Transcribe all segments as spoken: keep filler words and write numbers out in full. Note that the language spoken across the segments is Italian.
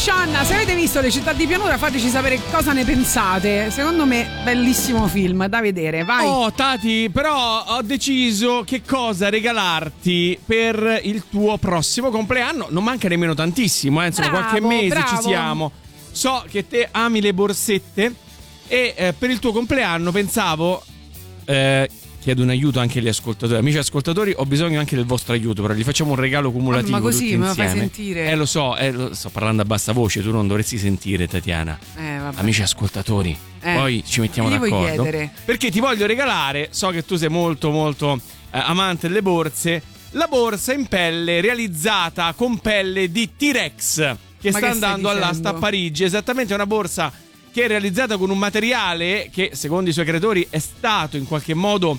Sean, se avete visto Le città di pianura fateci sapere cosa ne pensate. Secondo me bellissimo film da vedere. Vai. Oh Tati, però ho deciso che cosa regalarti per il tuo prossimo compleanno. Non manca nemmeno tantissimo, eh. Insomma, Bravo, qualche mese bravo. ci siamo. So che te ami le borsette e eh, per il tuo compleanno pensavo eh, chiedo un aiuto anche agli ascoltatori. Amici ascoltatori, ho bisogno anche del vostro aiuto, però gli facciamo un regalo cumulativo. Ma così tutti me lo insieme. fai sentire? Eh lo so, eh, lo sto parlando a bassa voce, tu non dovresti sentire, Tatiana. Eh, vabbè. Amici ascoltatori, Eh, poi ci mettiamo che gli vuoi d'accordo. chiedere? Perché ti voglio regalare, so che tu sei molto molto eh, amante delle borse, la borsa in pelle realizzata con pelle di T-Rex che Ma sta che andando stai all'asta a dicendo? Parigi. Esattamente, una borsa che è realizzata con un materiale che secondo i suoi creatori è stato in qualche modo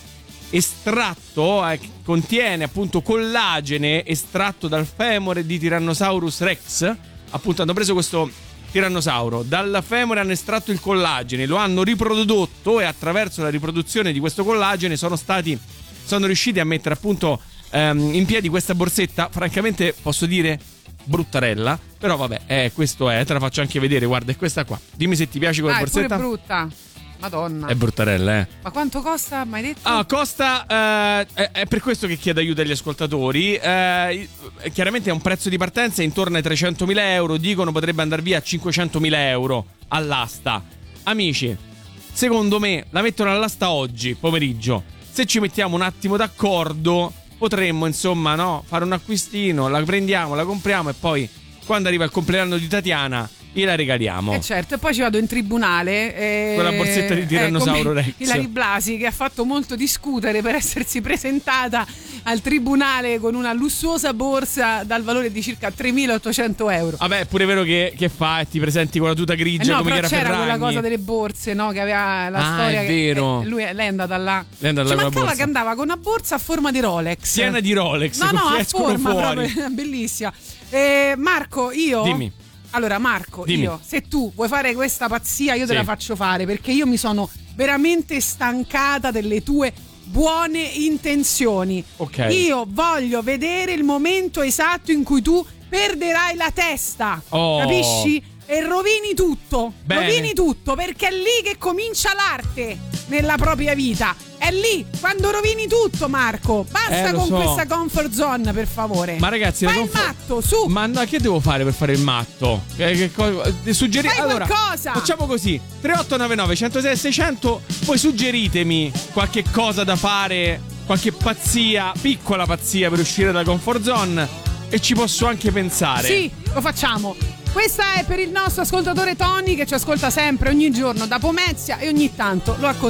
estratto, eh, contiene appunto collagene estratto dal femore di Tyrannosaurus Rex. Appunto hanno preso questo tirannosauro, dal femore hanno estratto il collagene, lo hanno riprodotto e attraverso la riproduzione di questo collagene sono stati sono riusciti a mettere appunto ehm, in piedi questa borsetta. Francamente posso dire bruttarella, però vabbè, eh, questo è, te la faccio anche vedere, guarda, è questa qua. Dimmi se ti piace come Ah, è pure borsetta. brutta. Madonna. È bruttarella, eh. Ma quanto costa? Mai detto? Ah, costa. eh, è, è per questo che chiedo aiuto agli ascoltatori. Eh, chiaramente è un prezzo di partenza intorno ai trecentomila euro. Dicono potrebbe andare via a cinquecentomila euro all'asta. Amici, secondo me la mettono all'asta oggi pomeriggio. Se ci mettiamo un attimo d'accordo, potremmo insomma, no, fare un acquistino. La prendiamo, la compriamo e poi quando arriva il compleanno di Tatiana gliela regaliamo. Eh certo, e poi ci vado in tribunale eh, Con la borsetta di Tirannosauro eh, Rex. Ilari Blasi, che ha fatto molto discutere per essersi presentata al tribunale con una lussuosa borsa dal valore di circa tremilaottocento euro. Vabbè, è pure vero che, che fa e ti presenti con la tuta grigia Eh no, come però era c'era Ferragni. quella cosa delle borse, no? Che aveva la Ah, storia. è che, vero. eh, lui, lei è andata là. Lei è andata Ci là con la mancava borsa. che andava con una borsa a forma di Rolex. Piena di Rolex, No, no, che a escono forma fuori. proprio, bellissima. Eh, Marco, io. Dimmi. Allora, Marco, Dimmi. io, se tu vuoi fare questa pazzia, io te Sì. la faccio fare, perché io mi sono veramente stancata delle tue buone intenzioni. Ok. Io voglio vedere il momento esatto in cui tu perderai la testa. Oh. Capisci? E rovini tutto. Bene. Rovini tutto, perché è lì che comincia l'arte nella propria vita. È lì, quando rovini tutto, Marco. Basta Eh, lo con so. questa comfort zone, per favore. Ma ragazzi, fai la il conf- matto, su. Ma no, che devo fare per fare il matto? Che, che co- eh, suggeri- Fai allora, qualcosa. facciamo così: tre otto nove nove uno zero sei seicento. Poi suggeritemi qualche cosa da fare, qualche pazzia, piccola pazzia per uscire dalla comfort zone. E ci posso anche pensare. Sì, lo facciamo. Questa è per il nostro ascoltatore Tony, che ci ascolta sempre, ogni giorno da Pomezia, e ogni tanto lo accompagna